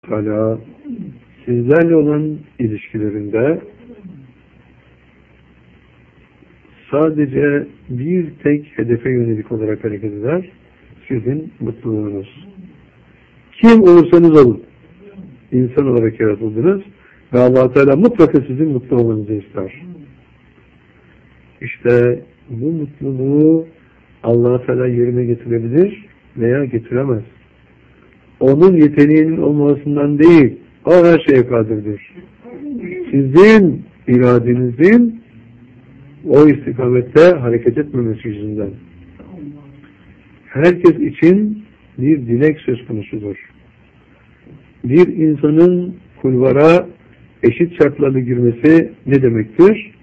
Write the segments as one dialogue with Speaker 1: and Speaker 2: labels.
Speaker 1: Teala sizlerle olan ilişkilerinde sadece bir tek hedefe yönelik olarak hareket eder. Sizin mutluluğunuz. Kim olursanız olun. İnsan olarak yaratıldınız ve Allah Teala mutlaka sizin mutlu olmanızı ister. İşte bu mutluluğu Allah Teala yerine getirebilir veya getiremez. Onun yeteneğinin olmasından değil, o her şeye kadirdir. Sizin iradenizin o istikamette hareket etmemesi yüzünden. Herkes için bir dilek söz konusudur. Bir insanın kulvara eşit şartlarla girmesi ne demektir?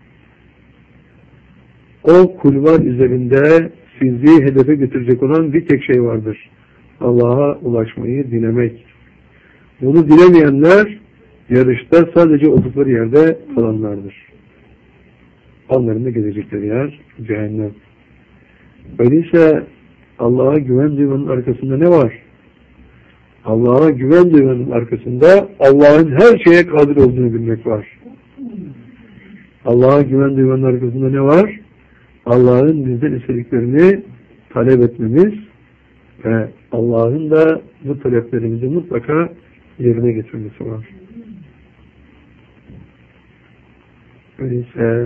Speaker 1: O kulvar üzerinde sizi hedefe götürecek olan bir tek şey vardır. Allah'a ulaşmayı dilemek. Bunu dilemeyenler yarışta sadece oldukları yerde kalanlardır. Onların da gelecekleri yer cehennem. Öyleyse Allah'a güven duymanın arkasında ne var? Allah'a güven duymanın arkasında Allah'ın her şeye kadir olduğunu bilmek var. Allah'a güven duymanın arkasında ne var? Allah'ın bizden istediklerini talep etmemiz ve Allah'ın da bu taleplerimizi mutlaka yerine getirmesi var. Öyleyse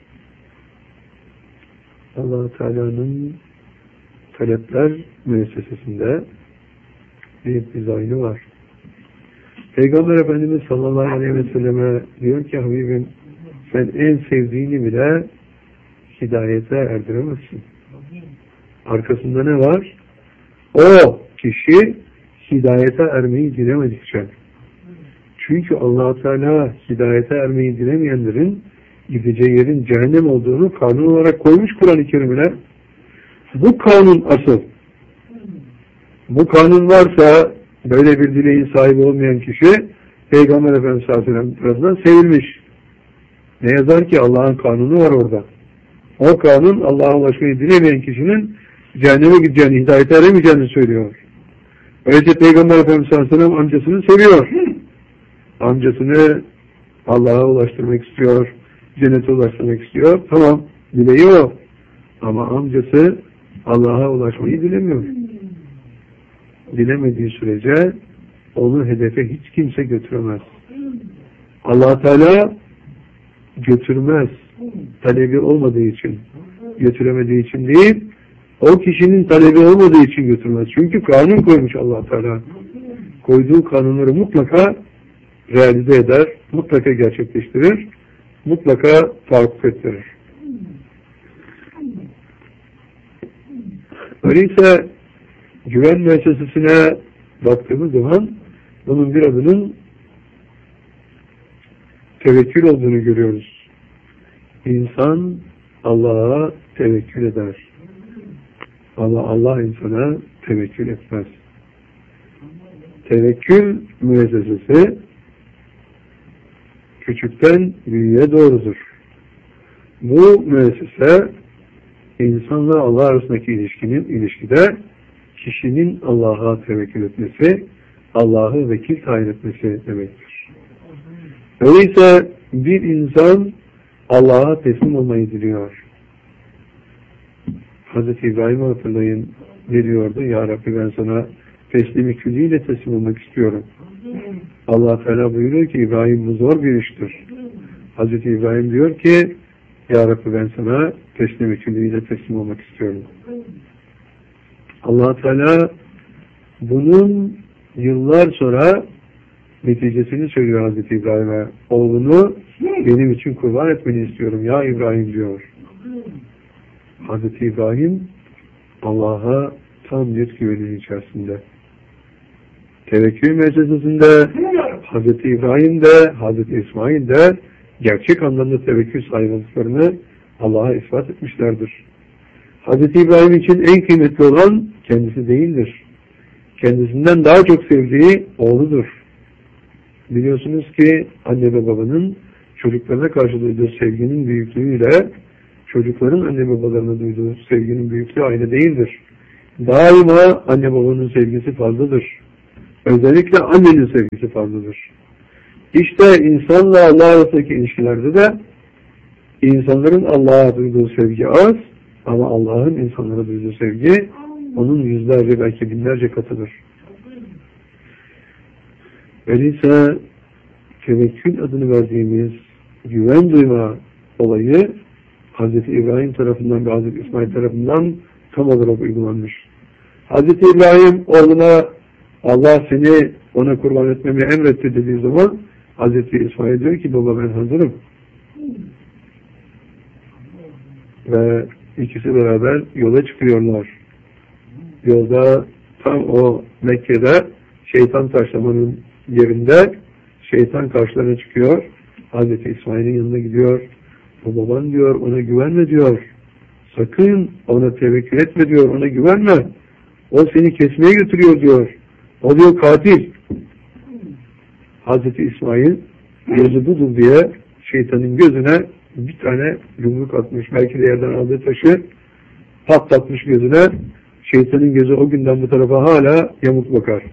Speaker 1: Allah-u Teala'nın talepler müessesesinde bir dizaynı var. Peygamber Efendimiz sallallahu aleyhi ve selleme diyor ki Habibim sen en sevdiğini bile hidayete erdiremezsin. Arkasında ne var? O kişi hidayete ermeyi dilemedikçe. Çünkü Allah-u Teala hidayete ermeyi dilemeyenlerin gideceği yerin cehennem olduğunu kanun olarak koymuş Kur'an-ı Kerim'e. Bu kanun asıl. Bu kanun varsa böyle bir dileğin sahibi olmayan kişi Peygamber Efendimiz sallallahu aleyhi ve sellem tarafından sevilmiş. Ne yazar ki Allah'ın kanunu var orada. O kanun Allah'a ulaşmayı dilemeyen kişinin cehenneme gideceğini, hidayete eremeyeceğini söylüyor. Öyleyse Peygamber Efendimiz sallallahu aleyhi ve sellem amcasını seviyor. Amcasını Allah'a ulaştırmak istiyor, cennete ulaştırmak istiyor. Tamam, dileği o. Ama amcası Allah'a ulaşmayı dilemiyor. Dilemediği sürece onu hedefe hiç kimse götüremez. Allah Teala götürmez. Talebi olmadığı için, götüremediği için değil, o kişinin talebi olmadığı için götürmez. Çünkü kanun koymuş Allah Teala. Koyduğu kanunları mutlaka realize eder, mutlaka gerçekleştirir, mutlaka tahakkuk ettirir. Öyleyse güven müessesesine baktığımız zaman bunun bir adının tevekkül olduğunu görüyoruz. İnsan Allah'a tevekkül eder. Allah insana tevekkül etmez. Tevekkül müessesesi küçükten büyüğe doğrudur. Bu müessese insanla Allah arasındaki ilişkide kişinin Allah'a tevekkül etmesi, Allah'ı vekil tayin etmesi demektir. Öyleyse bir insan Allah'a teslim olmayı diliyor. Hazreti İbrahim'i hatırlayın, ne diyordu? Ya Rabbi ben sana teslimi külliyle teslim olmak istiyorum. Allah Teala buyuruyor ki İbrahim bu zor bir iştir. Hazreti İbrahim diyor ki Ya Rabbi ben sana teslimi külliyle teslim olmak istiyorum. Allah Teala bunun yıllar sonra neticesini söylüyor Hazreti İbrahim'e. Oğlunu benim için kurban etmeni istiyorum ya İbrahim diyor. Hazreti İbrahim Allah'a tam bir güvenin içerisinde. Tevekkül meselesinde Hazreti İbrahim de Hazreti İsmail de gerçek anlamda tevekkül sahibi olduklarını Allah'a ispat etmişlerdir. Hazreti İbrahim için en kıymetli olan kendisi değildir. Kendisinden daha çok sevdiği oğludur. Biliyorsunuz ki anne ve babanın çocuklarına karşı duyduğu sevginin büyüklüğüyle çocukların anne babalarına duyduğu sevginin büyüklüğü aynı değildir. Daima anne babanın sevgisi fazladır. Özellikle annenin sevgisi fazladır. İşte insanla Allah arasındaki ilişkilerde de insanların Allah'a duyduğu sevgi az ama Allah'ın insanlara duyduğu sevgi onun yüzlerce belki binlerce katıdır. Öyleyse tevekkül adını verdiğimiz güven duyma olayı Hz. İbrahim tarafından ve Hz. İsmail tarafından tam olarak uygulanmış. Hz. İbrahim oğluna Allah seni ona kurban etmemi emretti dediği zaman Hz. İsmail diyor ki baba ben hazırım. Ve ikisi beraber yola çıkıyorlar. Yolda tam o Mekke'de şeytan taşlamanın yerinde şeytan karşılarına çıkıyor. Hazreti İsmail'in yanına gidiyor. O baban diyor ona güvenme diyor. Sakın ona tevekkül etme diyor. Ona güvenme. O seni kesmeye götürüyor diyor. O diyor katil. Hazreti İsmail gözü budur diye şeytanın gözüne bir tane yumruk atmış. Belki de yerden aldığı taşı patlatmış gözüne. Şeytanın gözü o günden bu tarafa hala yamuk bakar.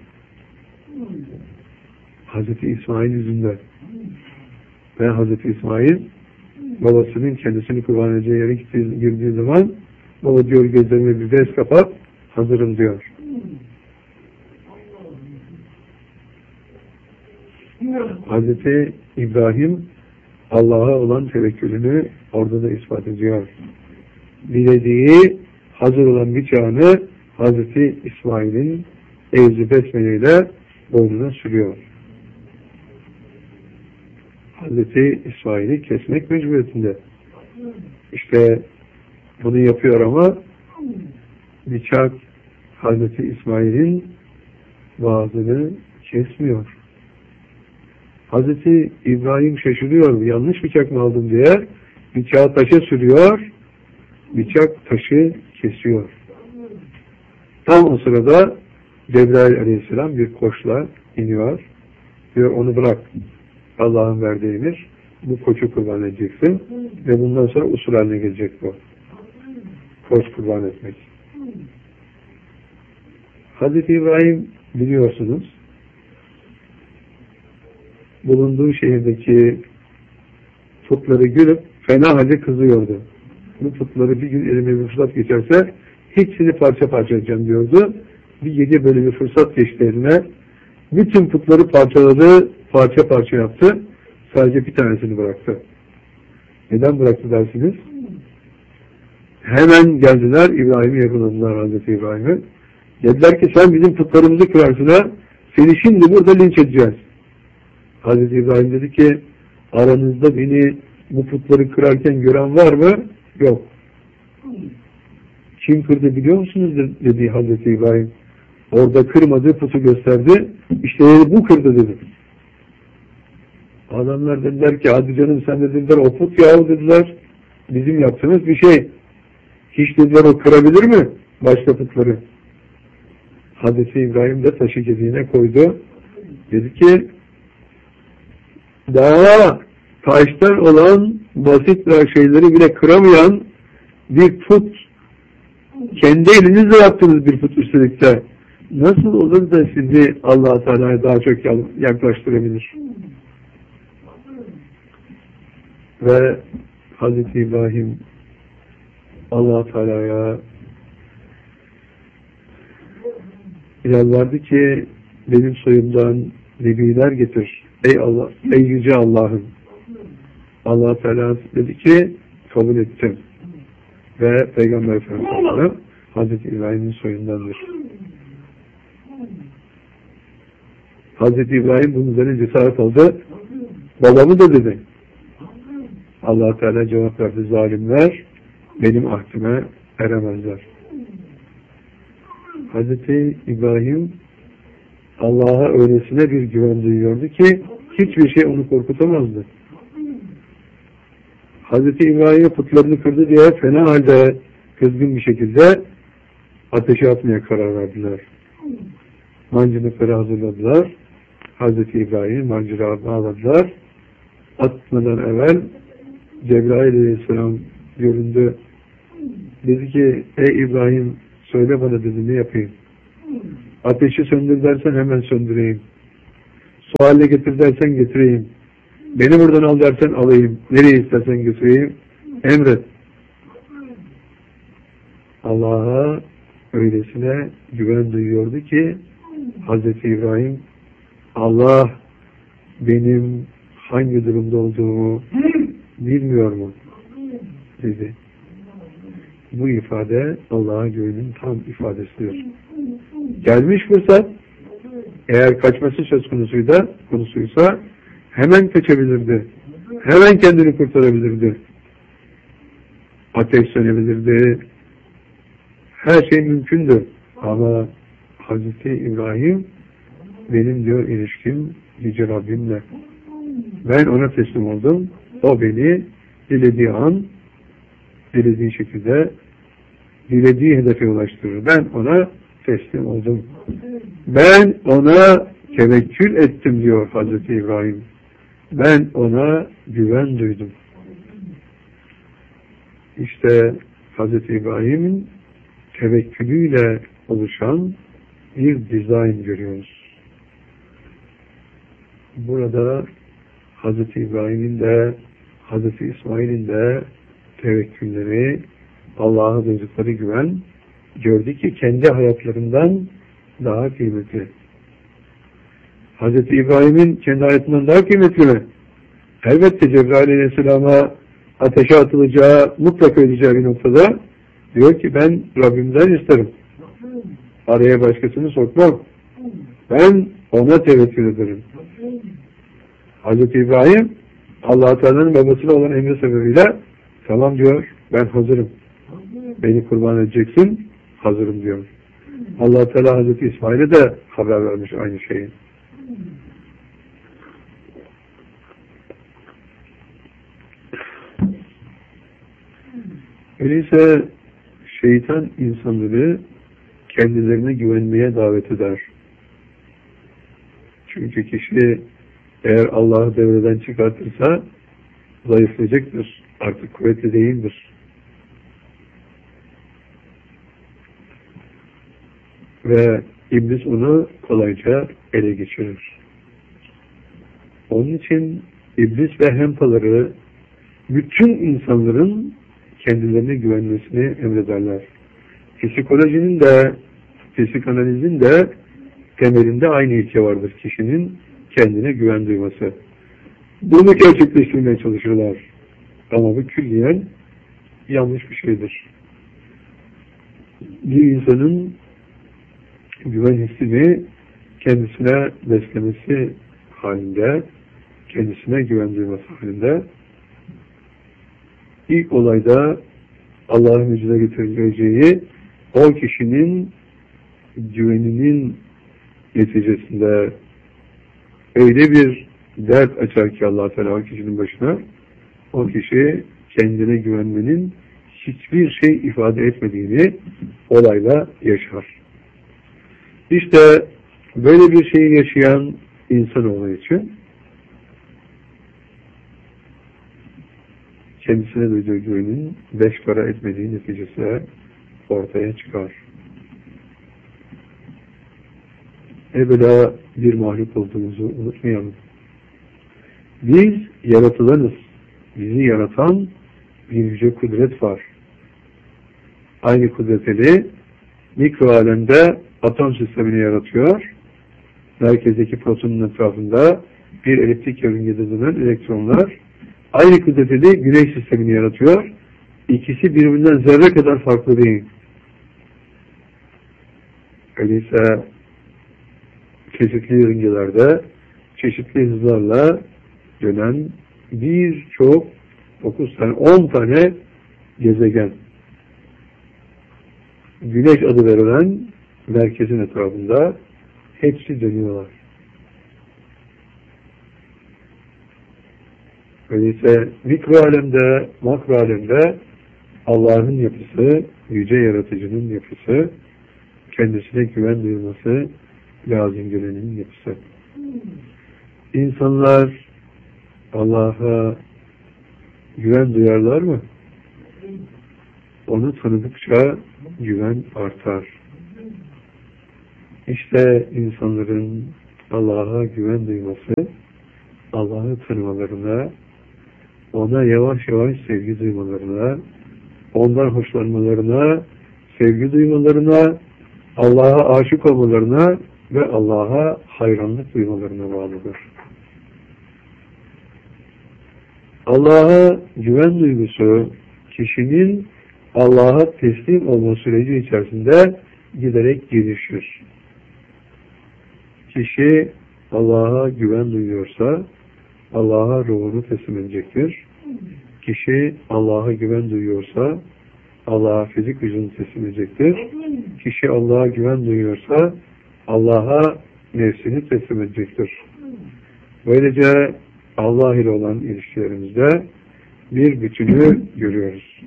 Speaker 1: Hazreti İsmail yüzünden. Ve Hazreti İsmail babasının kendisini kurban edeceği yere girdiği zaman baba diyor gözlerime bir bez kapat hazırım diyor. Hazreti İbrahim Allah'a olan tevekkülünü orada da ispat ediyor. Dilediği hazır olan bıçağını Hazreti İsmail'in evzi besmeleyle boynuna sürüyor. Hazreti İsmail'i kesmek mecburiyetinde. İşte bunu yapıyor ama bıçak Hazreti İsmail'in boğazını kesmiyor. Hazreti İbrahim şaşırıyor. Yanlış bıçak mı aldım diye bıçağı taşa sürüyor. Bıçak taşı kesiyor. Tam o sırada Cebrail Aleyhisselam bir koçla iniyor. Diyor onu bırak. Allah'ın verdiği emir. Bu koçu kurban edeceksin. Ve bundan sonra usul haline gelecek bu. Koç kurban etmek. Hazreti İbrahim biliyorsunuz bulunduğu şehirdeki putları görüp fena halde kızıyordu. Bu putları bir gün elime bir fırsat geçerse hepsini parça parça edeceğim diyordu. Bir gece böyle bir fırsat geçti eline. Bütün putları parçaladı, parça parça yaptı. Sadece bir tanesini bıraktı. Neden bıraktı dersiniz? Hemen geldiler, İbrahim'i yakaladılar Hazreti İbrahim'i. Dediler ki sen bizim putlarımızı kırarsın ha, seni şimdi burada linç edeceğiz. Hazreti İbrahim dedi ki aranızda beni bu putları kırarken gören var mı? Yok. Kim kırdı biliyor musunuz dedi Hazreti İbrahim. Orada kırmadığı putu gösterdi. İşte bu kırdı dedi. Adamlar dediler ki hadi canım sen de dediler o put yahu dediler. Bizim yaptığımız bir şey. Hiç dediler o kırabilir mi? Başka putları. Hazreti İbrahim de taşı gediğine koydu. Dedi ki daha taştan olan basit şeyleri bile kıramayan bir put kendi elinizle yaptığınız bir put üstelik de nasıl olur da sizi Allah-u Teala'ya daha çok yaklaştırabilir? Ve Hazreti İbrahim Allah-u Teala'ya yalvardı ki benim soyumdan nebiler getir. Ey Allah, ey yüce Allah'ım. Allah-u Teala dedi ki kabul ettim. Ve Peygamber Efendimiz Hazreti İbrahim'in soyundandır. Hazreti İbrahim bunun üzerine cesaret aldı. Babamı da dedi. Allah-u Teala cevap verdi. Zalimler benim ahdime eremezler. Hazreti İbrahim Allah'a öylesine bir güven duyuyordu ki hiçbir şey onu korkutamazdı. Hazreti İbrahim'e putlarını kırdı diye fena halde kızgın bir şekilde ateşe atmaya karar verdiler. Mancınıkları hazırladılar. Hazreti İbrahim'i mancınığa bağladılar. Atmadan evvel Cebrail Aleyhisselam göründü. Dedi ki ey İbrahim söyle bana dedi ne yapayım? Ateşi söndür dersen hemen söndüreyim. Su haline getir dersen getireyim. Beni buradan al dersen alayım. Nereye istersen götüreyim. Emret. Allah'a öylesine güven duyuyordu ki Hazreti İbrahim, Allah benim hangi durumda olduğumu bilmiyor mu? Dedi. Bu ifade Allah'a güvenin tam ifadesidir. Gelmiş fırsat, eğer kaçması söz konusuysa hemen kaçabilirdi. Hemen kendini kurtarabilirdi. Ateş sönebilirdi. Her şey mümkündü. Ama Hazreti İbrahim, benim diyor ilişkim Yüce Rabbimle. Ben ona teslim oldum. O beni dilediği an, dilediği şekilde, dilediği hedefe ulaştırır. Ben ona teslim oldum. Ben ona tevekkül ettim diyor Hazreti İbrahim. Ben ona güven duydum. İşte Hazreti İbrahim'in tevekkülüyle oluşan bir dizayn görüyoruz. Burada Hazreti İbrahim'in de Hazreti İsmail'in de tevekkülleri, Allah'a duydukları güven gördü ki kendi hayatlarından daha kıymetli. Hazreti İbrahim'in kendi hayatından daha kıymetli mi? Elbette Cebrail Aleyhisselam'a ateşe atılacağı, mutlaka edeceği bir noktada diyor ki ben Rabbimden isterim. Araya başkasını sokmam. Ben ona tevekkül ederim. Hazreti İbrahim Allah-u Teala'nın babasıyla olan emri sebebiyle tamam diyor, ben hazırım. Beni kurban edeceksin, hazırım diyor. Allah-u Teala Hazreti İsmail'e de haber vermiş aynı şeyi. Öyleyse şeytan insanları kendilerine güvenmeye davet eder. Çünkü kişi eğer Allah'ı devreden çıkartırsa zayıflayacaktır. Artık kuvvetli değildir. Ve iblis onu kolayca ele geçirir. Onun için iblis ve hempaları bütün insanların kendilerine güvenmesini emrederler. Psikolojinin de, psikanalizin de temelinde aynı ilke vardır kişinin kendine güven duyması. Bunu gerçekleştirmeye çalışırlar. Ama bu külliyen yanlış bir şeydir. Bir insanın güven hissini kendisine beslemesi halinde, kendisine güven duyması halinde ilk olayda Allah'ın yüzüne getireceği o kişinin güveninin neticesinde öyle bir dert açar ki Allah Teala o kişinin başına, o kişi kendine güvenmenin hiçbir şey ifade etmediğini olayla yaşar. İşte böyle bir şeyi yaşayan insanoğlu için kendisine duyduğu güvenin beş para etmediği neticesi ortaya çıkar. Evvela bir mahluk olduğumuzu unutmayalım. Biz yaratılanız. Bizi yaratan bir yüce kudret var. Aynı kudreteli mikro alemde atom sistemini yaratıyor. Merkezdeki protonun etrafında bir elektrik yörüngede dönen elektronlar aynı kudreteli güneş sistemini yaratıyor. İkisi birbirinden zerre kadar farklı değil. Öyleyse çeşitli yörüngelerde çeşitli hızlarla dönen birçok 9 tane, 10 tane gezegen. Güneş adı verilen merkezin etrafında hepsi dönüyorlar. Öyleyse mikro alemde, makro alemde Allah'ın yapısı, yüce yaratıcının yapısı, kendisine güven duyulması lazım gelenin yapısı. İnsanlar Allah'a güven duyarlar mı? Onu tanıdıkça güven artar. İşte insanların Allah'a güven duyması, Allah'ı tanımalarına, ona yavaş yavaş sevgi duymalarına, ondan hoşlanmalarına, sevgi duymalarına, Allah'a aşık olmalarına ve Allah'a hayranlık duymalarına bağlıdır. Allah'a güven duygusu kişinin Allah'a teslim olma süreci içerisinde giderek gelişir. Kişi Allah'a güven duyuyorsa Allah'a ruhunu teslim edecektir. Kişi Allah'a güven duyuyorsa Allah'a fizik gücünü teslim edecektir. Kişi Allah'a güven duyuyorsa Allah'a nefsini teslim edecektir. Böylece Allah ile olan ilişkilerimizde bir bütünü görüyoruz.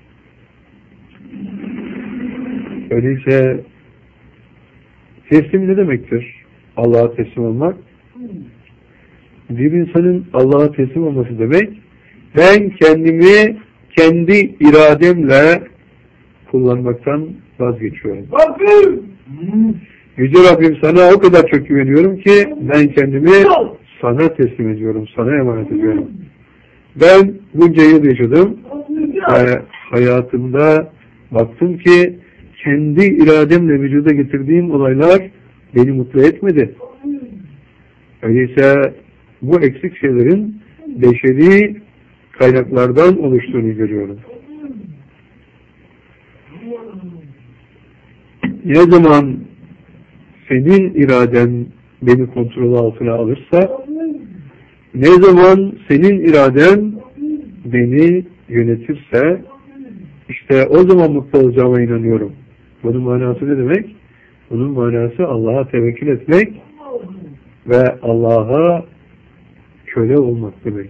Speaker 1: Öyleyse teslim ne demektir? Allah'a teslim olmak. Bir insanın Allah'a teslim olması demek, ben kendimi kendi irademle kullanmaktan vazgeçiyorum. Yüce Rabbim, sana o kadar çok güveniyorum ki ben kendimi sana teslim ediyorum, sana emanet ediyorum. Ben bunca yıl yaşadım ve hayatımda baktım ki kendi irademle vücuda getirdiğim olaylar beni mutlu etmedi. Öyleyse bu eksik şeylerin beşeri kaynaklardan oluştuğunu görüyorum. Ne zaman senin iraden beni kontrol altına alırsa, ne zaman senin iraden beni yönetirse, işte o zaman mutlu olacağıma inanıyorum. Bunun manası ne demek? Bunun manası Allah'a tevekkül etmek ve Allah'a köle olmak demek.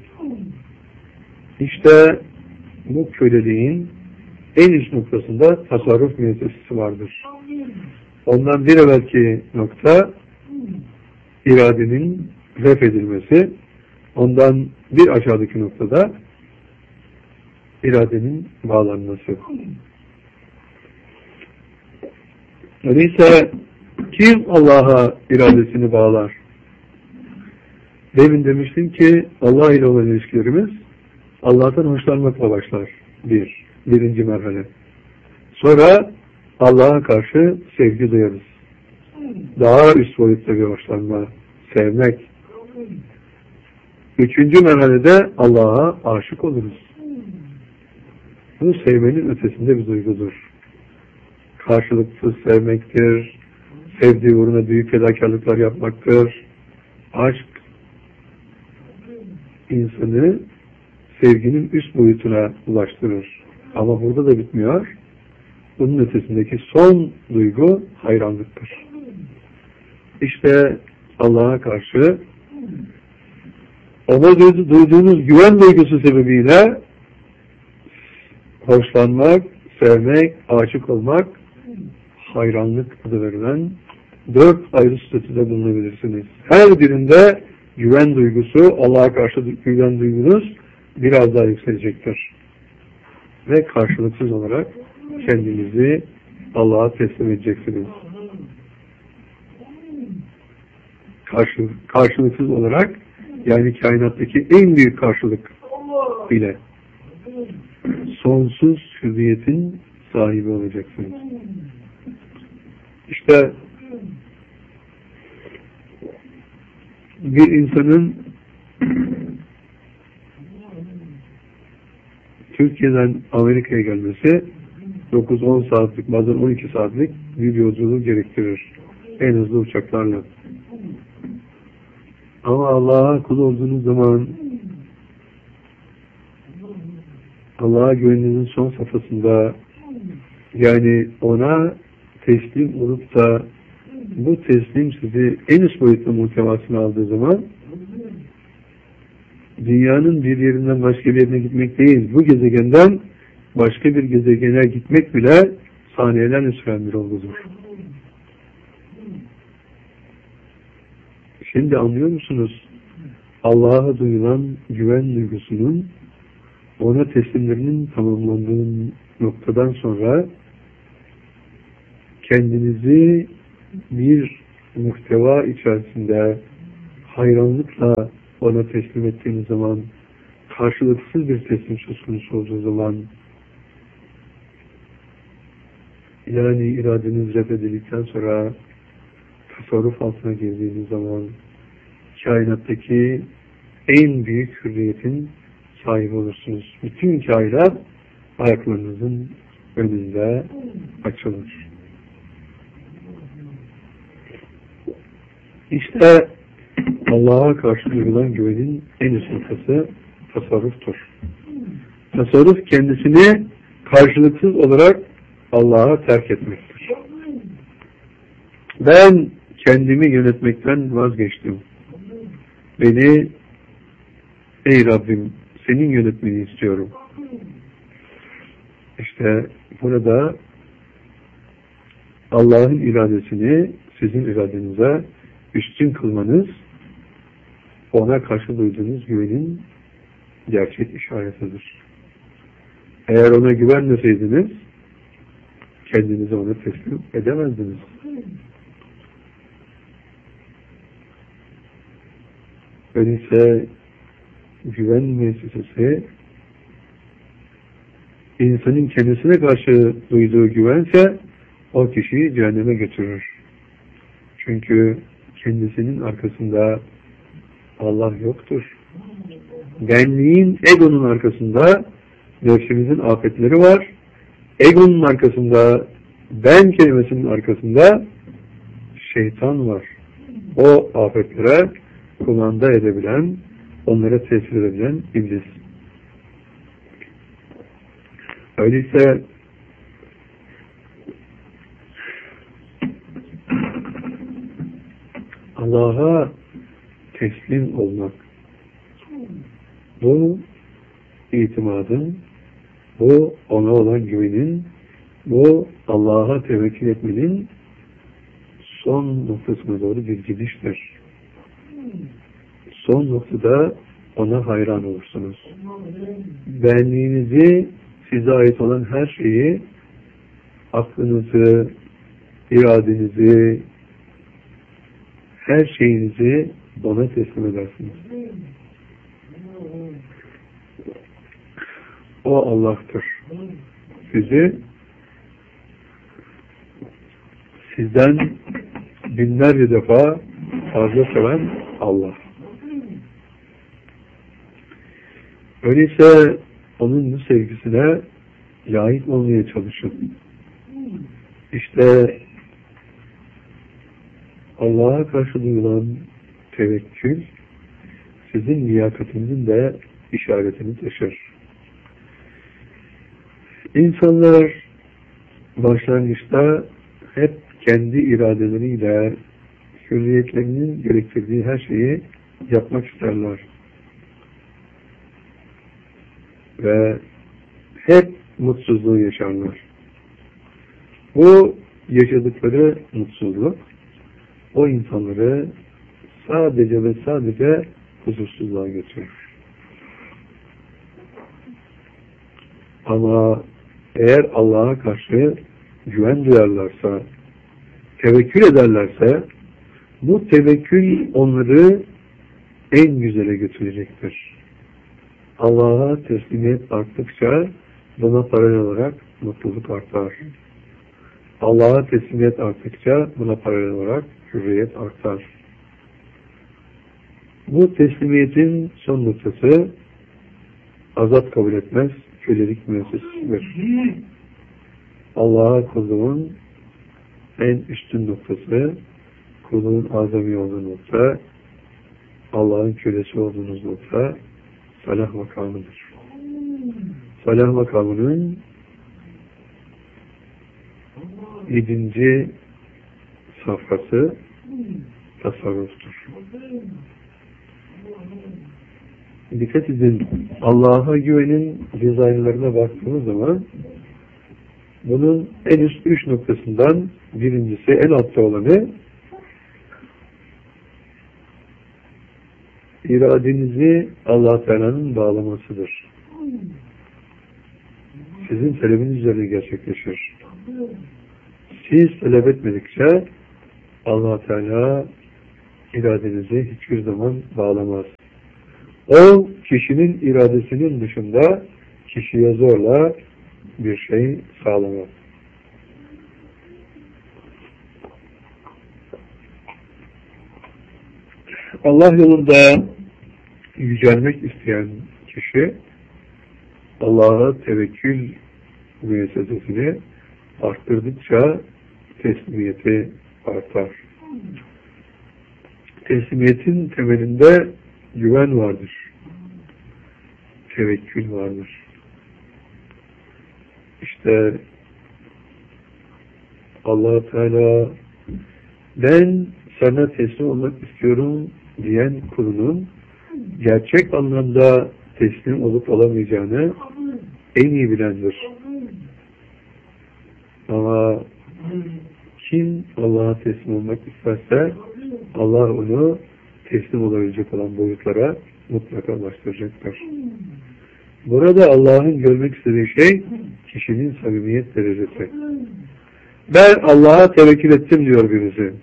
Speaker 1: İşte bu köleliğin en üst noktasında tasarruf müessesesi vardır. Ondan bir evvelki nokta iradenin ref edilmesi, ondan bir aşağıdaki noktada iradenin bağlanması. Öyleyse kim Allah'a iradesini bağlar? Demin demiştim ki Allah ile olan ilişkilerimiz Allah'tan hoşlanmakla başlar. Birinci merhale. Sonra Allah'a karşı sevgi duyarız. Daha üst boyutta bir hoşlanma, sevmek. Üçüncü merhalede Allah'a aşık oluruz. Bu sevmenin ötesinde bir duygudur. Karşılıksız sevmektir, sevdiği uğruna büyük fedakarlıklar yapmaktır. Aşk, insanı sevginin üst boyutuna ulaştırır. Ama burada da bitmiyor. Bunun ötesindeki son duygu hayranlıktır. İşte Allah'a karşı ona duyduğunuz güven duygusu sebebiyle hoşlanmak, sevmek, aşık olmak, hayranlık adı verilen 4 ayrı statüde bulunabilirsiniz. Her birinde güven duygusu, Allah'a karşı güven duygunuz biraz daha yükselecektir. Ve karşılıksız olarak kendinizi Allah'a teslim edeceksiniz. Karşılıksız olarak, yani kainattaki en büyük karşılık ile sonsuz hürriyetin sahibi olacaksınız. İşte bir insanın Türkiye'den Amerika'ya gelmesi 9-10 saatlik, bazen 12 saatlik bir yolculuğu gerektirir. En hızlı uçaklarla. Ama Allah'a kul olduğunuz zaman, Allah'a güveninizin son safhasında, yani ona teslim olup da bu teslim sizi en üst boyutta muhtevasına aldığı zaman dünyanın bir yerinden başka bir yerine gitmek değil, bu gezegenden başka bir gezegene gitmek bile saniyelerle süren bir olgudur. Şimdi anlıyor musunuz? Allah'a duyulan güven duygusunun, ona teslimlerinin tamamlandığı noktadan sonra kendinizi bir muhteva içerisinde hayranlıkla ona teslim ettiğiniz zaman, karşılıksız bir teslim söz konusu olduğu zaman, yani iradeniz reddedildikten sonra tasarruf altına girdiğiniz zaman kainattaki en büyük hürriyetin sahibi olursunuz. Bütün kainat ayaklarınızın önünde açılır. İşte Allah'a karşı duyulan güvenin en üst noktası tasarruftur. Tasarruf kendisini karşılıksız olarak Allah'a terk etmektir. Ben kendimi yönetmekten vazgeçtim. Beni, ey Rabbim, senin yönetmeni istiyorum. İşte burada Allah'ın iradesini sizin iradenize üstün kılmanız, ona karşı duyduğunuz güvenin gerçek işaretidir. Eğer ona güvenmeseydiniz, kendinizi ona teslim edemezdiniz. Öyleyse güven müessesesi, insanın kendisine karşı duyduğu güvense o kişiyi cehenneme götürür. Çünkü kendisinin arkasında Allah yoktur. Benliğin, egonun arkasında nefsimizin afetleri var. Egonun arkasında, ben kelimesinin arkasında şeytan var. O afetlere kumanda edebilen, onlara tesir edebilen iblis. Öyleyse Allah'a teslim olmak, bu itimadın, bu ona olan güvenin, bu Allah'a tevekkül etmenin son noktasına doğru bir gidiştir. Son noktada ona hayran olursunuz. Benliğinizi, size ait olan her şeyi, aklınızı, iradenizi, her şeyinizi ona teslim edersiniz. O Allah'tır. Sizi sizden binlerce defa fazla seven Allah. Öyleyse onun bu sevgisine layık olmaya çalışın. İşte Allah'a karşı duyulan tevekkül sizin liyakatinizin de işaretini taşır. İnsanlar başlangıçta hep kendi iradeleriyle hürriyetlerinin gerektirdiği her şeyi yapmak isterler. Ve hep mutsuzluğu yaşarlar. Bu yaşadıkları mutsuzluk o insanları sadece ve sadece huzursuzluğa götürür. Ama eğer Allah'a karşı güven duyarlarsa, tevekkül ederlerse, bu tevekkül onları en güzele götürecektir. Allah'a teslimiyet arttıkça buna paralel olarak mutluluk artar. Allah'a teslimiyet arttıkça buna paralel olarak hürriyet artar. Bu teslimiyetin son noktası azat kabul etmez, kölelik müessesesidir. Allah'a kulluğun en üstün noktası, kulluğun azami olduğu nokta, Allah'ın kölesi olduğunuz nokta, salah makamıdır. Salah makamının 7. safhası tasarruftur. Dikkat edin, Allah'a güvenin dizaynlarına baktığımız zaman bunun en üst 3 noktasından birincisi, en altta olanı iradenizi Allah Teala'nın bağlamasıdır. Sizin talebiniz üzerine gerçekleşir. Siz talep etmedikçe Allah Teala iradenizi hiçbir zaman bağlamaz. O kişinin iradesinin dışında kişiye zorla bir şey sağlamaz. Allah yolunda yücelmek isteyen kişi Allah'a tevekkül müessesesini arttırdıkça teslimiyeti artar. Teslimiyetin temelinde güven vardır. Tevekkül vardır. İşte Allah Teala ben sana teslim olmak istiyorum diyen kulunun gerçek anlamda teslim olup olamayacağını en iyi bilendir. Ama kim Allah'a teslim olmak isterse Allah onu teslim olabilecek olan boyutlara mutlaka ulaştıracaktır. Burada Allah'ın görmek istediği şey kişinin samimiyet derecesi. Ben Allah'a tevekkül ettim diyor birisi.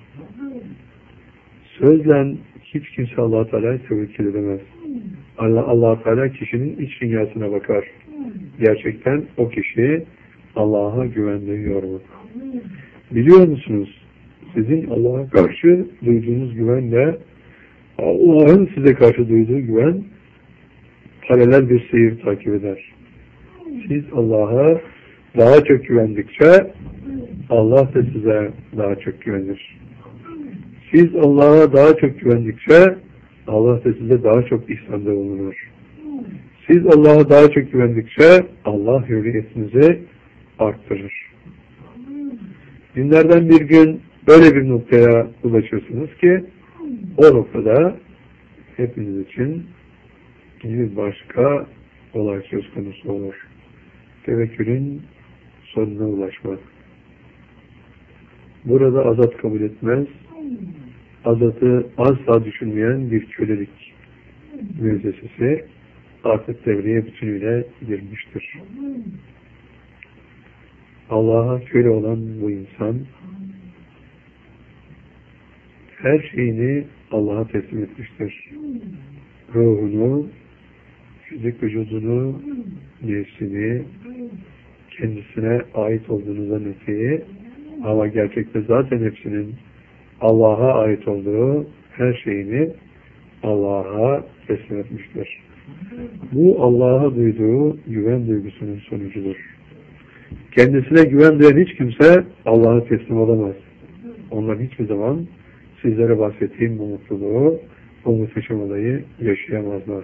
Speaker 1: Sözle hiç kimse Allah-u Teala'ya tevekkül edemez. Allah-u Teala kişinin iç dünyasına bakar. Gerçekten o kişi Allah'a güvenmiyor mu? Biliyor musunuz? Sizin Allah'a karşı duyduğunuz güvenle Allah'ın size karşı duyduğu güven paralel bir seyir takip eder. Siz Allah'a daha çok güvendikçe Allah da size daha çok güvenir. Siz Allah'a daha çok güvendikçe Allah da size daha çok ihsanda bulunur. Siz Allah'a daha çok güvendikçe Allah hürriyetinizi arttırır. Günlerden bir gün böyle bir noktaya ulaşırsınız ki o noktada hepiniz için bir başka olay söz konusu olur. Tevekkülün sonuna ulaşmak. Burada azat kabul etmez, azatı asla düşünmeyen bir kölelik müessesesi artık devreye bütünüyle girmiştir. Allah'a köle olan bu insan her şeyini Allah'a teslim etmiştir. Ruhunu, fizik vücudunu, nefsini, kendisine ait olduğunu zannettiği ama gerçekte zaten hepsinin Allah'a ait olduğu her şeyini Allah'a teslim etmiştir. Bu Allah'a duyduğu güven duygusunun sonucudur. Kendisine güven duyan hiç kimse Allah'a teslim olamaz. Onlar hiçbir zaman sizlere bahsettiğim bu mutluluğu, bu muhteşem olayı yaşayamazlar.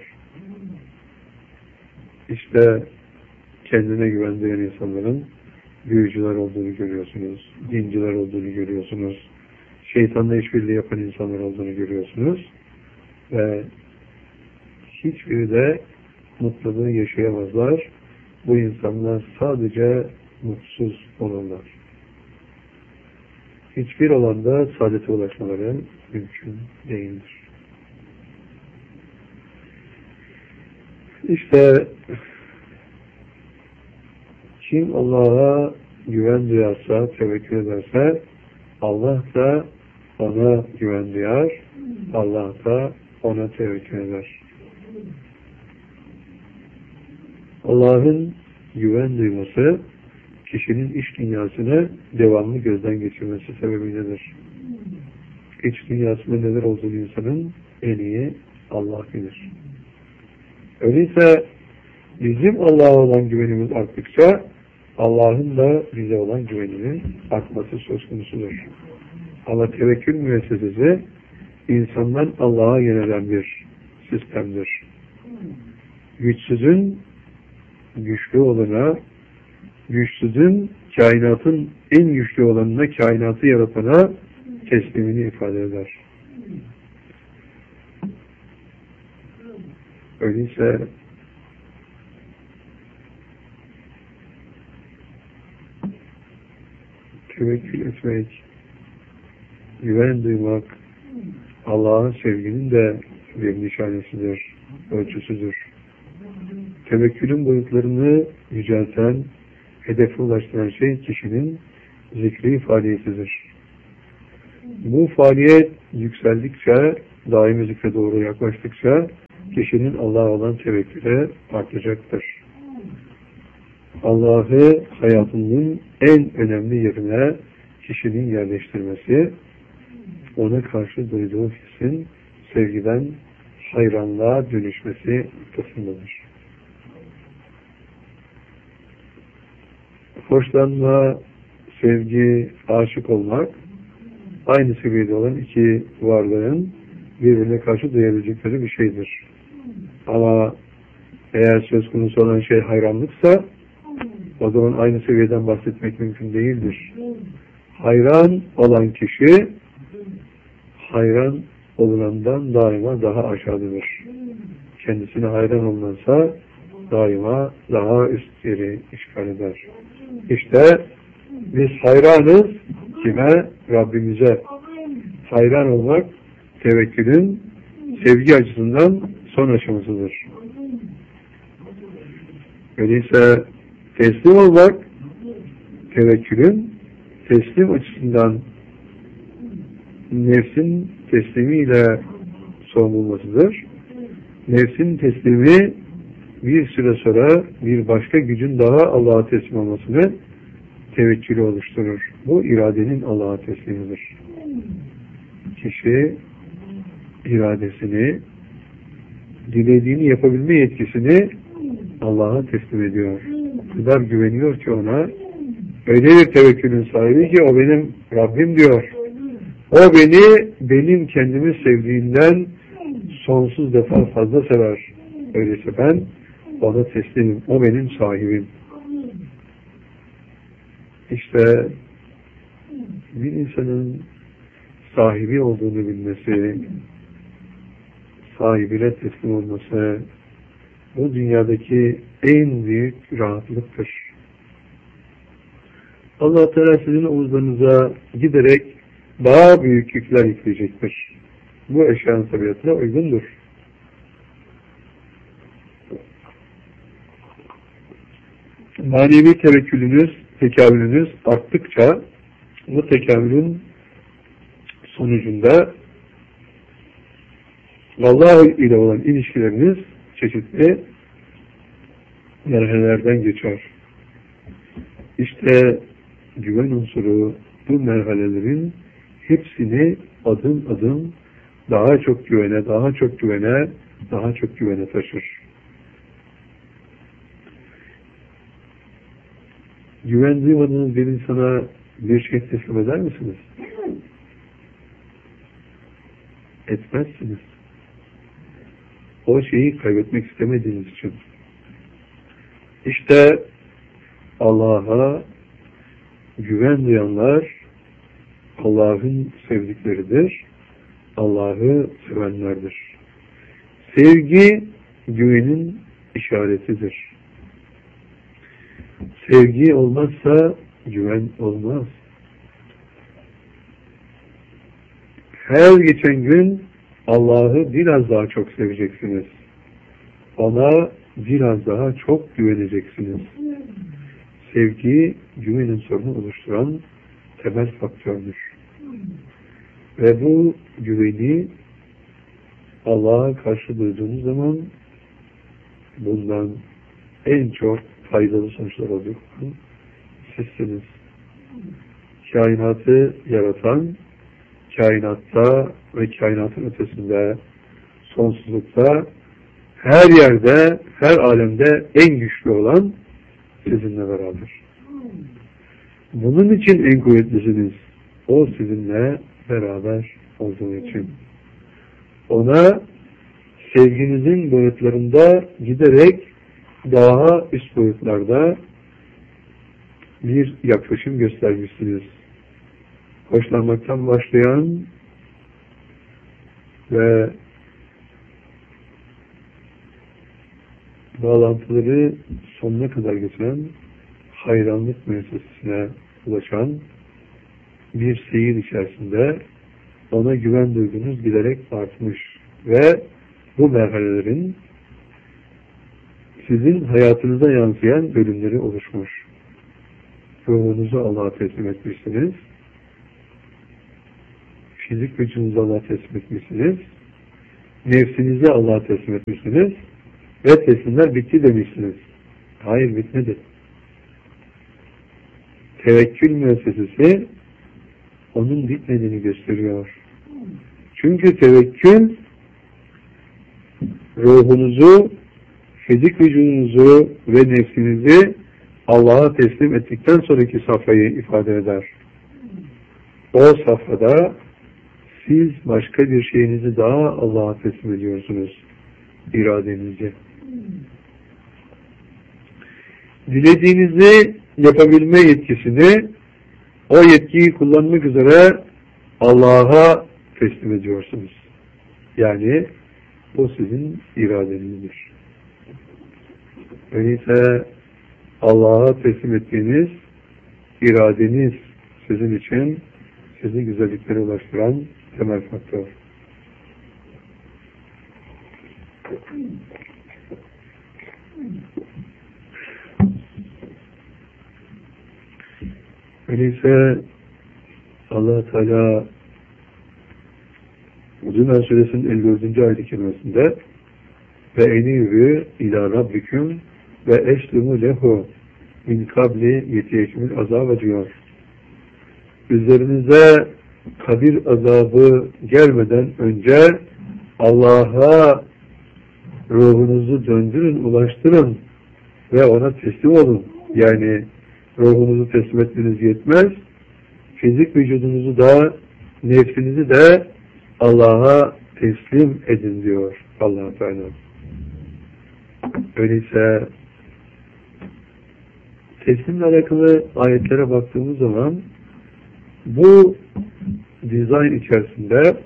Speaker 1: İşte kendine güven duyan insanların büyücüler olduğunu görüyorsunuz, dinciler olduğunu görüyorsunuz, şeytanla işbirliği yapan insanlar olduğunu görüyorsunuz ve hiçbiri de mutluluğu yaşayamazlar. Bu insanlar sadece mutsuz olurlar. Hiçbir alanda saadete ulaşmaları mümkün değildir. İşte kim Allah'a güven duyarsa, tevekkül ederse Allah da ona güven duyar, Allah da ona tevekkül eder. Allah'ın güven duyması kişinin iç dünyasını devamlı gözden geçirmesi sebebindedir. İç dünyasında neler olduğunu insanın en iyi Allah bilir. Öyleyse bizim Allah'a olan güvenimiz arttıkça Allah'ın da bize olan güveninin artması söz konusudur. Allah tevekkül müessesesi insandan Allah'a yönelen bir sistemdir. Güçsüzün güçlü olana, güçsüzün kainatın en güçlü olanına, kainatı yaratana teslimini ifade eder. Öyleyse tevekkül etmek, güven duymak, Allah'a sevginin de bir nişanesidir, ölçüsüdür. Tevekkülün boyutlarını yücelten, hedefe ulaştıran şey kişinin zikri faaliyetidir. Bu faaliyet yükseldikçe, daimi zikre doğru yaklaştıkça kişinin Allah'a olan tevekkülü artacaktır. Allah'ı hayatının en önemli yerine kişinin yerleştirmesi, ona karşı duyduğu hissin sevgiden hayranlığa dönüşmesi noktasındadır. Hoşlanma, sevgi, aşık olmak aynı seviyede olan iki varlığın birbirine karşı duyabilecekleri bir şeydir. Ama eğer söz konusu olan şey hayranlıksa o zaman aynı seviyeden bahsetmek mümkün değildir. Hayran olan kişi hayran olunandan daima daha aşağıdadır. Kendisine hayran olunansa daima daha üst yeri işgal eder. İşte biz hayranız kime? Rabbimize. Hayran olmak tevekkülün sevgi açısından son aşamasıdır. Öyleyse teslim olmak tevekkülün teslim açısından nefsin teslimiyle son bulmasıdır. Nefsin teslimi bir süre sonra bir başka gücün daha Allah'a teslim olmasını tevekkülü oluşturur. Bu iradenin Allah'a teslimidir. Kişi iradesini, dilediğini yapabilme yetkisini Allah'a teslim ediyor. O kadar güveniyor ki ona, öyle bir tevekkülün sahibi ki o benim Rabbim diyor. O beni, benim kendimi sevdiğinden sonsuz defa fazla sever. Öyleyse ben ona teslimim. O benim sahibim. İşte bir insanın sahibi olduğunu bilmesi, sahibine teslim olması, bu dünyadaki en büyük rahatlıktır. Allah Teala sizin omuzlarınıza giderek daha büyük yükler yükleyecektir. Bu eşyanın tabiatına uygundur. Manevi tevekkülünüz, tekamülünüz arttıkça bu tekamülün sonucunda Allah ile olan ilişkileriniz çeşitli merhalelerden geçer. İşte güven unsuru bu merhalelerin hepsini adım adım daha çok güvene, daha çok güvene, daha çok güvene taşır. Güven duymadığınız bir insana bir şey teslim eder misiniz? Etmezsiniz. O şeyi kaybetmek istemediğiniz için. İşte Allah'a güven duyanlar Allah'ın sevdikleridir. Allah'ı sevenlerdir. Sevgi güvenin işaretidir. Sevgi olmazsa güven olmaz. Her geçen gün Allah'ı biraz daha çok seveceksiniz. Ona biraz daha çok güveneceksiniz. Sevgi, güvenin sorunu oluşturan temel faktördür. Ve bu güveni Allah'a karşı duyduğunuz zaman bundan en çok faydalı sonuçlar oluyor. Sizsiniz. Kainatı yaratan, kainatta ve kainatın ötesinde, sonsuzlukta, her yerde, her alemde en güçlü olan sizinle beraber. Bunun için en kuvvetlisiniz. O sizinle beraber olduğu için. Ona sevginizin boyutlarında giderek daha üst boyutlarda bir yaklaşım göstermişsiniz. Hoşlanmaktan başlayan ve bağlantıları sonuna kadar getiren hayranlık müessesesine ulaşan bir seyir içerisinde ona güven duygunuz giderek artmış ve bu merhalelerin sizin hayatınıza yansıyan bölümleri oluşmuş. Ruhunuzu Allah'a teslim etmişsiniz. fizik vücudunuzu Allah'a teslim etmişsiniz, nefsinizi Allah'a teslim etmişsiniz ve teslimler bitti demişsiniz. Hayır, bitmedi. Tevekkül müessesesi onun bitmediğini gösteriyor. Çünkü tevekkül ruhunuzu, fizik vücudunuzu ve nefsinizi Allah'a teslim ettikten sonraki safhayı ifade eder. O safhada siz başka bir şeyinizi daha Allah'a teslim ediyorsunuz. İradenizi. Dilediğinizi yapabilme yetkisini, o yetkiyi kullanmak üzere Allah'a teslim ediyorsunuz. Yani o sizin iradenizdir. Öyleyse Allah'a teslim ettiğiniz iradeniz sizin için sizi güzelliklere ulaştıran temel faktör. Öyleyse Allah-u Teala Zümer Suresinin 54. ayet-i kerimesinde ve enîbû ilâ rabbiküm ve eslûmû lehu min kabli yetiyekümül azâbe diyor. Üzerinize kabir azabı gelmeden önce Allah'a ruhunuzu döndürün, ulaştırın ve ona teslim olun. Yani ruhunuzu teslim etmeniz yetmez. Fizik vücudunuzu da, nefsinizi de Allah'a teslim edin diyor Allah-u Teala. Öyleyse teslimle alakalı ayetlere baktığımız zaman bu dizayn içerisinde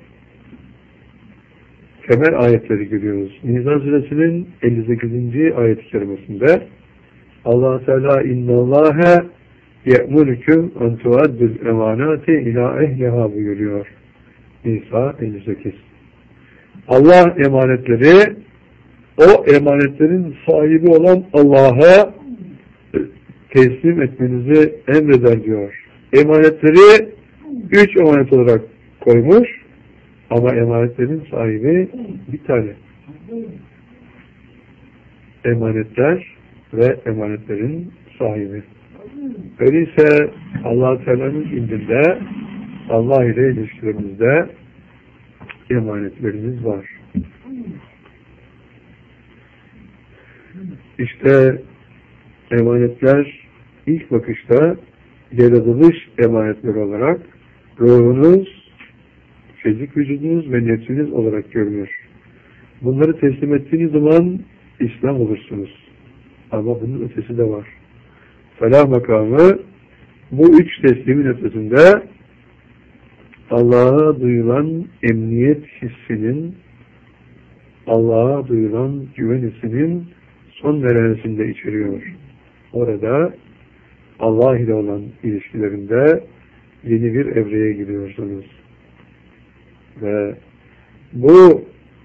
Speaker 1: temel ayetleri görüyoruz. Nisa Suresinin 58. ayet-i kerimesinde Allah-u Teala innallâhe ye'murüküm en tuaddül emanâti ilâ ehliha buyuruyor. Nisa 58. Allah emanetleri o emanetlerin sahibi olan Allah'a teslim etmenizi emreder diyor. Emanetleri 3 emanet olarak koymuş ama emanetlerin sahibi bir tane. Emanetler ve emanetlerin sahibi. Öyleyse Allah-u Teala'nın indinde Allah ile ilişkilerimizde emanetlerimiz var. İşte emanetler ilk bakışta yaratılış emanetleri olarak ruhunuz, fizik vücudunuz ve nefsiniz olarak görülür. Bunları teslim ettiğiniz zaman İslam olursunuz. Ama bunun ötesi de var. Felah makamı bu 3 teslimin ötesinde Allah'a duyulan emniyet hissinin, Allah'a duyulan güven hissinin son derecesinde içeriyor. Orada Allah ile olan ilişkilerinde yeni bir evreye giriyorsunuz. Ve bu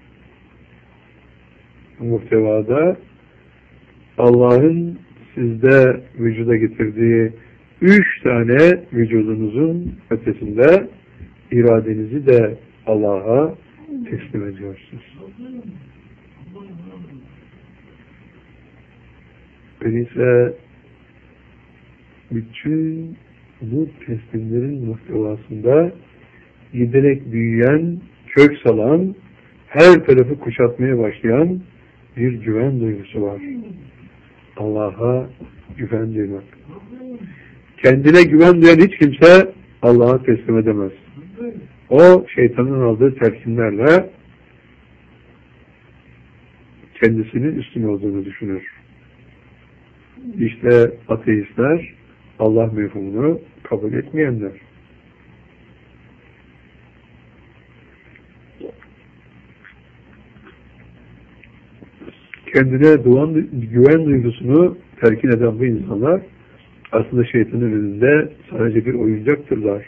Speaker 1: muhtevada Allah'ın sizde vücuda getirdiği 3 tane vücudunuzun ötesinde iradenizi de Allah'a teslim ediyorsunuz. Öyleyse bütün bu teslimlerin muhtevasında giderek büyüyen, kök salan, her tarafı kuşatmaya başlayan bir güven duygusu var. Allah'a güven duymak. Kendine güven duyan hiç kimse Allah'a teslim edemez. O şeytanın aldığı telkinlerle kendisinin üstün olduğunu düşünür. İşte ateistler Allah mefhumunu kabul etmeyenler. Kendine güven duygusunu telkin eden bu insanlar aslında şeytanın önünde sadece bir oyuncaktırlar.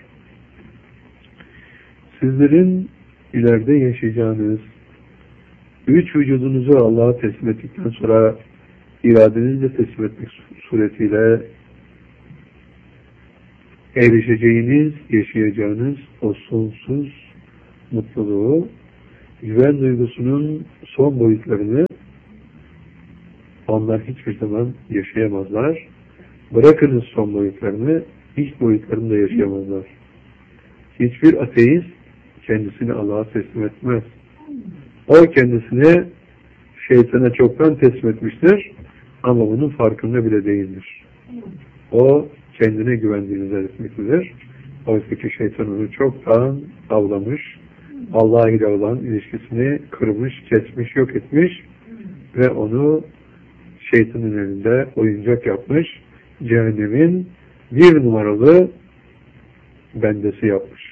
Speaker 1: Sizlerin ileride yaşayacağınız 3 vücudunuzu Allah'a teslim ettikten sonra iradenizle teslim etmek suretiyle erişeceğiniz, yaşayacağınız o sonsuz mutluluğu, güven duygusunun son boyutlarını onlar hiçbir zaman yaşayamazlar. Bırakınız son boyutlarını, ilk boyutlarını da yaşayamazlar. Hiçbir ateist kendisini Allah'a teslim etmez. O kendisini şeytana çoktan teslim etmiştir ama bunun farkında bile değildir. O kendine güvendiğini zannetmektedir. Oysa ki şeytan onu çoktan avlamış, Allah ile olan ilişkisini kırmış, kesmiş, yok etmiş ve onu şeytanın elinde oyuncak yapmış, cehennemin bir numaralı bendesi yapmış.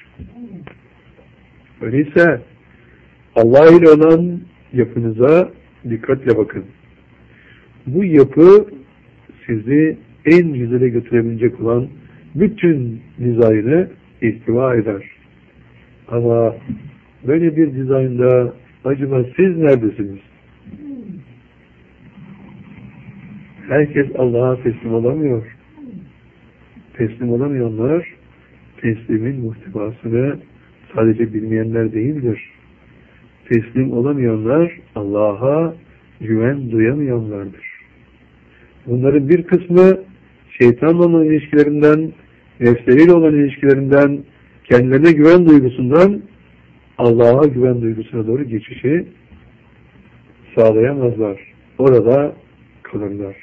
Speaker 1: Öyleyse Allah ile olan yapınıza dikkatle bakın. Bu yapı sizi en güzele götürebilecek olan bütün dizaynı ihtiva eder. Ama böyle bir dizaynda acaba siz neredesiniz? Herkes Allah'a teslim olamıyor. Teslim olamayanlar teslimin muhtevasını sadece bilmeyenler değildir. Teslim olamayanlar Allah'a güven duyamayanlardır. Bunların bir kısmı şeytanla olan ilişkilerinden, nefsleriyle olan ilişkilerinden, kendilerine güven duygusundan Allah'a güven duygusuna doğru geçişi sağlayamazlar. Orada kalırlar.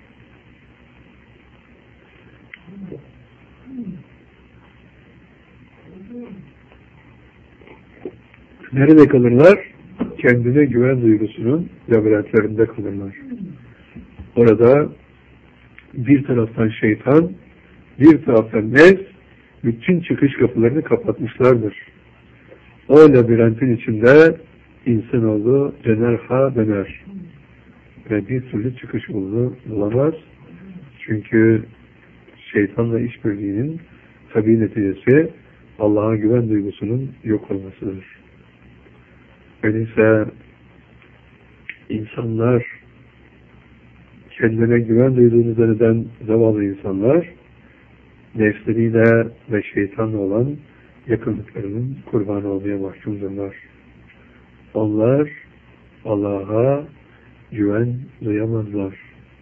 Speaker 1: Nerede kalırlar? Kendine güven duygusunun labirentlerinde kalırlar. Orada bir taraftan şeytan, bir taraftan nefs, bütün çıkış kapılarını kapatmışlardır. O labirentin içinde insanoğlu döner ve bir türlü çıkış yolunu bulamaz. Çünkü şeytanla işbirliğinin tabii neticesi Allah'a güven duygusunun yok olmasıdır. Öyleyse insanlar, kendilerine güven duyduğunu zanneden zavallı insanlar, nefsleriyle ve şeytanla olan yakınlıklarının kurbanı olmaya mahkumdurlar. Onlar Allah'a güven duyamazlar.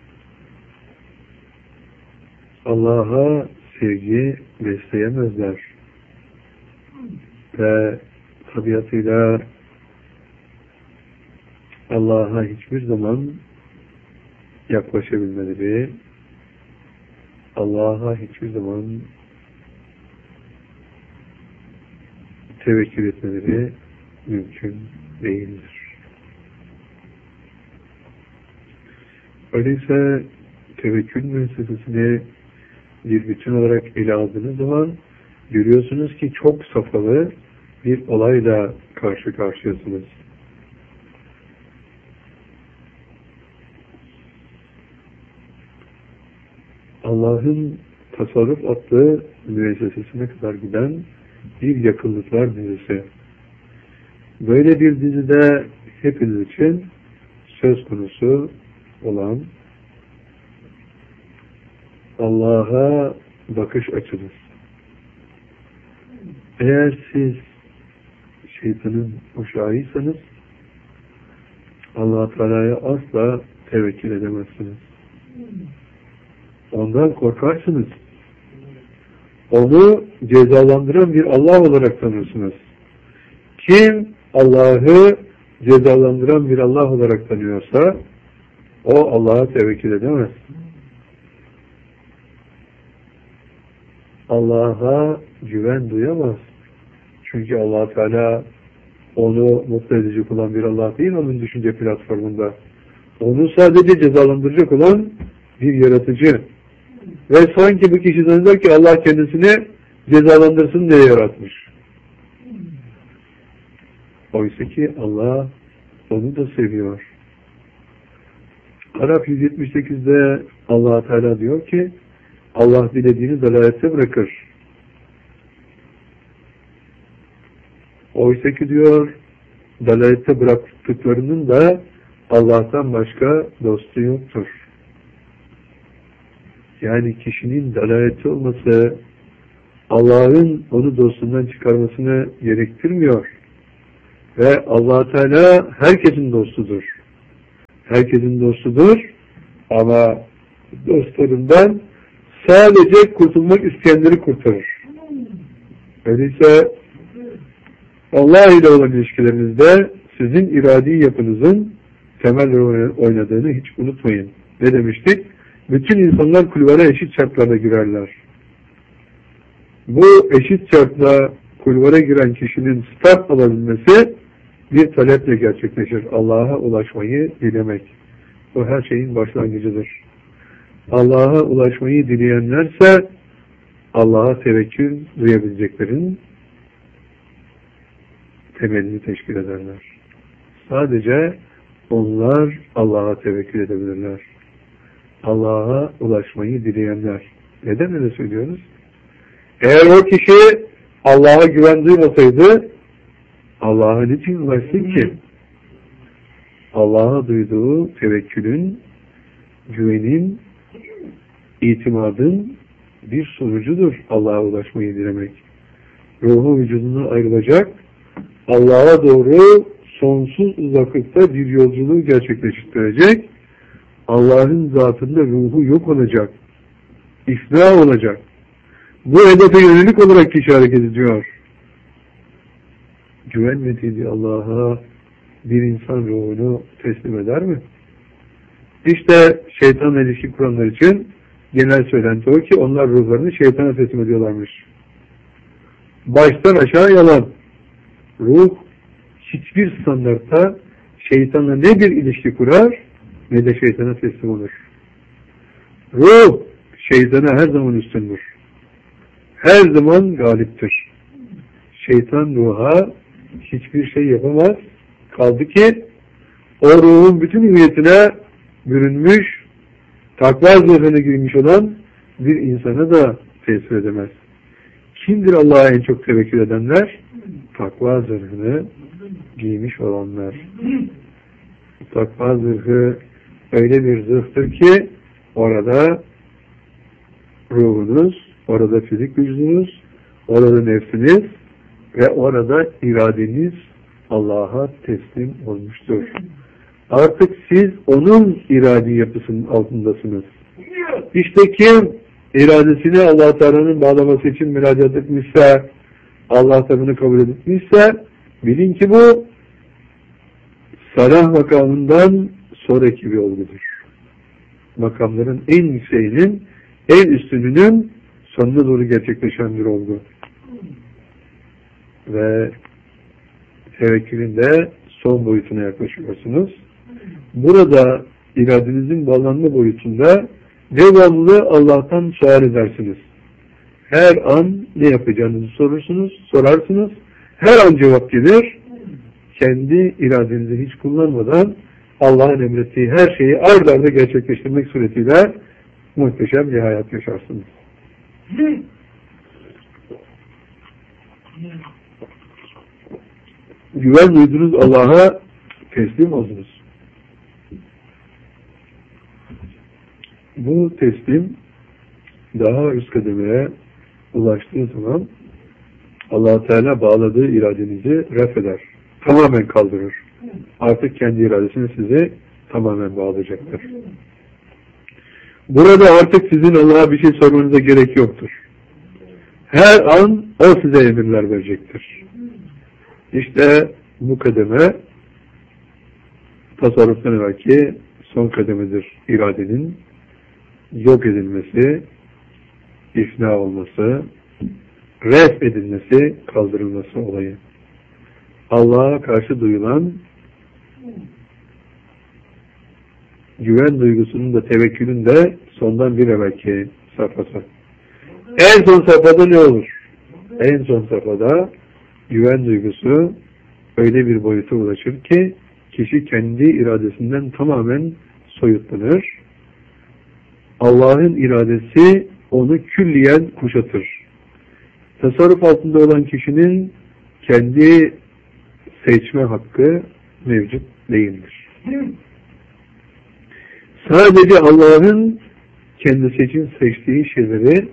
Speaker 1: Allah'a sevgi besleyemezler. Ve tabiatıyla Allah'a hiçbir zaman yaklaşabilmeleri, Allah'a hiçbir zaman tevekkül etmeleri mümkün değildir. Öyleyse tevekkül meselesini bir bütün olarak ele aldığınız zaman görüyorsunuz ki çok safhalı bir olayla karşı karşıyasınız. Allah'ın tasarruf adlı müessesesine kadar giden bir yakınlıklar dizisi. Böyle bir dizide hepiniz için söz konusu olan Allah'a bakış açınız. Eğer siz şeytanın uşağıysanız Allah-u Teala'ya asla tevekkül edemezsiniz. Ondan korkarsınız. Onu cezalandıran bir Allah olarak tanırsınız. Kim Allah'ı cezalandıran bir Allah olarak tanıyorsa o Allah'a tevekkül edemez. Allah'a güven duyamaz. Çünkü Allah Teala onu mutlu edici olan bir Allah değil onun düşünce platformunda. Onu sadece cezalandıracak olan bir yaratıcı. Ve sanki bu kişi zanneder ki Allah kendisini cezalandırsın diye yaratmış. Oysa ki Allah onu da seviyor. Araf 178'de Allah Teala diyor ki Allah dilediğini dalalette bırakır. Oysa ki diyor dalalette bıraktıklarının da Allah'tan başka dostu yoktur. Yani kişinin dalaleti olması Allah'ın onu dostundan çıkarmasını gerektirmiyor. Ve Allah Teala herkesin dostudur. Herkesin dostudur ama dostlarından sadece kurtulmak isteyenleri kurtarır. Öyleyse Allah ile olan ilişkilerinizde sizin iradi yapınızın temel rol oynadığını hiç unutmayın. Ne demiştik? Bütün insanlar kulvara eşit şartlarda girerler. Bu eşit şartla kulvara giren kişinin start alabilmesi bir taleple gerçekleşir. Allah'a ulaşmayı dilemek. Bu her şeyin başlangıcıdır. Allah'a ulaşmayı dileyenlerse Allah'a tevekkül duyabileceklerin temelini teşkil ederler. Sadece onlar Allah'a tevekkül edebilirler. Allah'a ulaşmayı dileyenler. Neden öyle söylüyoruz? Eğer o kişi Allah'a güven duymasaydı Allah'a niçin ulaşsın ki? Allah'a duyduğu tevekkülün, güvenin, itimadın bir sonucudur Allah'a ulaşmayı dilemek. Ruhu vücuduna ayrılacak, Allah'a doğru sonsuz uzaklıkta bir yolculuğu gerçekleştirecek, Allah'ın zatında ruhu yok olacak, ifna olacak. Bu hedefe yönelik olarak kişi hareket ediyor. Güvenmediği Allah'a bir insan ruhunu teslim eder mi? İşte şeytanla ilişki kuranlar için genel söylenti o ki onlar ruhlarını şeytana teslim ediyorlarmış. Baştan aşağı yalan. Ruh hiçbir standartta şeytanla ne bir ilişki kurar ne de şeytana teslim olur. Ruh şeytana her zaman üstündür. Her zaman galiptir. Şeytan ruha hiçbir şey yapamaz. Kaldı ki o ruhun bütün hüviyetine bürünmüş, takva zırhına girmiş olan bir insana da tesir edemez. Kimdir Allah'a en çok tevekkül edenler? Takva zırhını giymiş olanlar. Takva zırhı öyle bir zırhtır ki orada ruhunuz, orada fizik vücudunuz, orada nefsiniz ve orada iradeniz Allah'a teslim olmuştur. Artık siz onun iradi yapısının altındasınız. İşte kim iradesini Allah Teala'nın bağlaması için müracaat etmişse, Allah tarafını kabul etmişse, bilin ki bu salah makamından sonraki bir olgudur. Makamların en yükseğinin, en üstününün sonuna doğru gerçekleşen bir olgu. Ve tevekkülün de son boyutuna yaklaşıyorsunuz. Burada iradenizin bağlanma boyutunda devamlı Allah'tan sual edersiniz. Her an ne yapacağınızı sorarsınız. Her an cevap gelir. Kendi iradenizi hiç kullanmadan Allah'ın emrettiği her şeyi ard arda gerçekleştirmek suretiyle muhteşem bir hayat yaşarsınız. Güven duydunuz, Allah'a teslim oldunuz. Bu teslim daha üst kademeye ulaştığı zaman Allah Teala bağladığı iradenizi ref eder. Tamamen kaldırır. Artık kendi iradesini size tamamen bağlayacaktır. Burada artık sizin Allah'a bir şey sormanıza gerek yoktur. Her an o size emirler verecektir. İşte bu kademe tasarruftan evvelki son kademedir. İradenin yok edilmesi, ifna olması, ref edilmesi, kaldırılması olayı. Allah'a karşı duyulan güven duygusunun da tevekkülün de sondan bir evvelki safhası. En son safhada ne olur? En son safhada güven duygusu öyle bir boyuta ulaşır ki kişi kendi iradesinden tamamen soyutlanır. Allah'ın iradesi onu külliyen kuşatır. Tasarruf altında olan kişinin kendi seçme hakkı mevcut değildir. Sadece Allah'ın kendisi için seçtiği şeyleri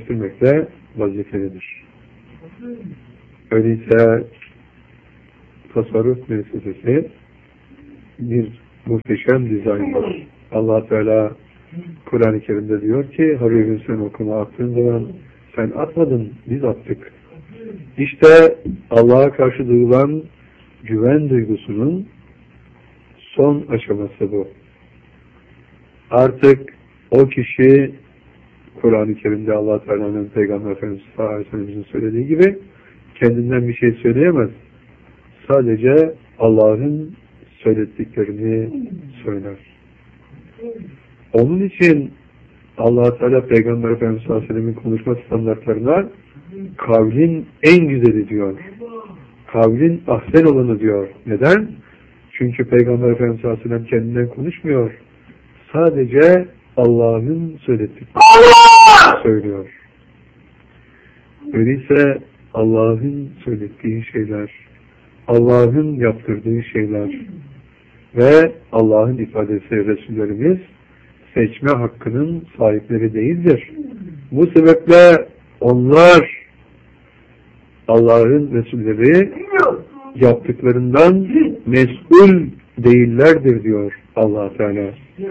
Speaker 1: gerçekleştirmekle vazifelidir. Öyleyse tasarruf müessesesi bir muhteşem dizayn var. Allah Teala Kur'an-ı Kerim'de diyor ki Habibim sen okuma attığın zaman sen atmadın, biz attık. İşte Allah'a karşı duyulan güven duygusunun son aşaması bu. Artık o kişi Kur'an-ı Kerim'de Allah Teala'nın Peygamber Efendimiz sallallahu aleyhi ve sellem'in söylediği gibi kendinden bir şey söyleyemez. Sadece Allah'ın söylettiklerini söyler. Onun için Allah Teala Peygamber Efendimiz sallallahu aleyhi ve sellem'in konuşma standartlarına kavlin en güzeli diyor. Kavlin ahsen olanı diyor. Neden? Çünkü Peygamber Efendimiz sallallahu aleyhi ve sellem kendinden konuşmuyor. Sadece Allah'ın söylediklerini söylüyor. Öyleyse Allah'ın söylettiği şeyler, Allah'ın yaptırdığı şeyler ve Allah'ın ifadesi Resullerimiz seçme hakkının sahipleri değildir. Bu sebeple onlar Allah'ın Resulleri yaptıklarından mesul değillerdir diyor Allah Teala.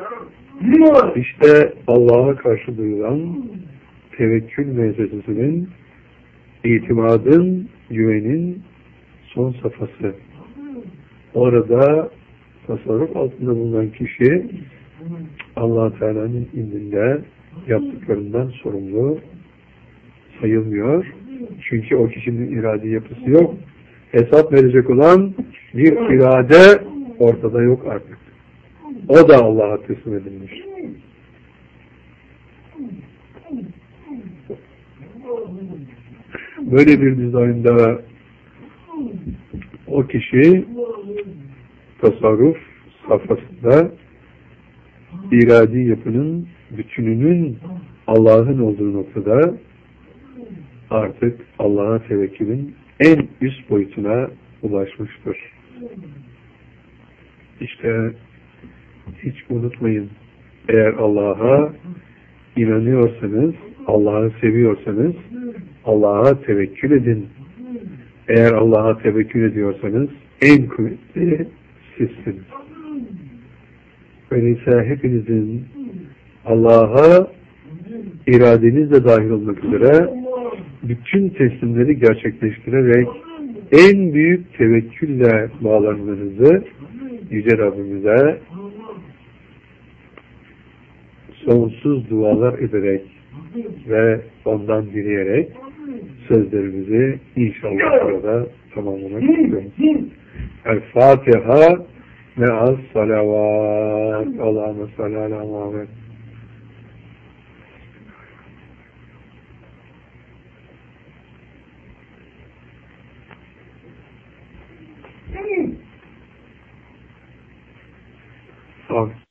Speaker 1: İşte Allah'a karşı duyulan tevekkül müessesesinin, itimadın, güvenin son safhası. Orada tasarruf altında bulunan kişi Allah Teala'nın indinde yaptıklarından sorumlu sayılmıyor. Çünkü o kişinin irade yapısı yok. Hesap verecek olan bir irade ortada yok artık. O da Allah'a teslim edilmiş. Böyle bir dizaynda o kişi tasarruf safhasında iradi yapının bütününün Allah'ın olduğu noktada artık Allah'a tevekkülün en üst boyutuna ulaşmıştır. İşte hiç unutmayın, eğer Allah'a inanıyorsanız, Allah'ı seviyorsanız Allah'a tevekkül edin. Eğer Allah'a tevekkül ediyorsanız en kuvvetli sizsiniz. Öyleyse hepinizin Allah'a iradenizle dahil olmak üzere bütün teslimleri gerçekleştirerek en büyük tevekkülle bağlanmanızı Yüce Rabbimize sonsuz dualar ederek ve ondan dileyerek sözlerimizi inşallah burada tamamlamak istiyoruz. El-Fatiha me'as salavat. Allahümme salli ala Muhammed. Amin.